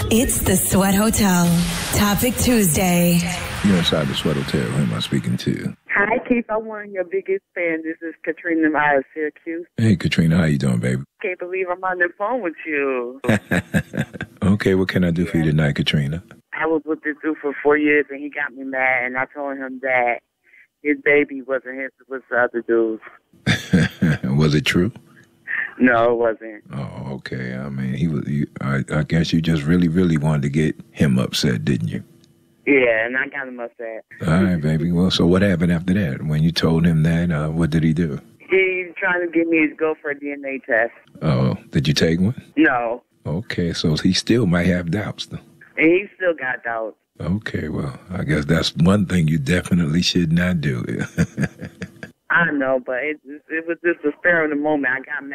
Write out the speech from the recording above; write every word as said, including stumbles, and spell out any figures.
It's the Sweat Hotel. Topic Tuesday. You're inside the Sweat Hotel. Who am I speaking to? Hi, Keith. I'm one of your biggest fans. This is Katrina out of Syracuse. Hey, Katrina. How you doing, baby? Can't believe I'm on the phone with you. Okay, what can I do for you tonight, Katrina? I was with this dude for four years, and he got me mad, and I told him that his baby wasn't his, it was the other dude's. Was it true? No, it wasn't. Oh, okay. I mean, he was. You, I, I guess you just really, really wanted to get him upset, didn't you? Yeah, and I got him upset. All right, baby. Well, so what happened after that? When you told him that, uh, what did he do? He's trying to get me to go for a D N A test. Oh, did you take one? No. Okay, so he still might have doubts, though. And he still got doubts. Okay, well, I guess that's one thing you definitely should not do. I know, but it, it was just a spur of the moment. I got mad.